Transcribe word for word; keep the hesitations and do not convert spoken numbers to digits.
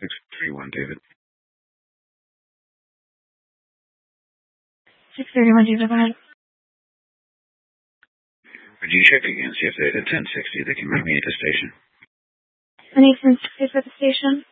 six thirty-one, David. six thirty-one, David, go ahead. Would you check again, see if they at ten sixty they can meet me at the station? And ten sixty at the station?